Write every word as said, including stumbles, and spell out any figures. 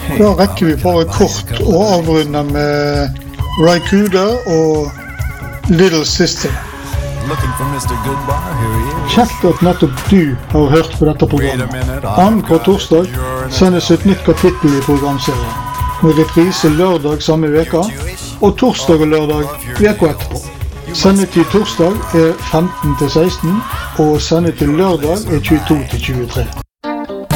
Da rekker vi bare kort å avrunde med Ry-Kuda og Little Sister. Kjekt at nettopp du har hørt på dette programmet. Annenhver torsdag sendes et nytt kapittel i programserien, med reprise lørdag samme veka, og torsdag og lørdag veka etterpå. Sendetid torsdag er femten til seksten, og sendetid lørdag er tjueto til tjuetre.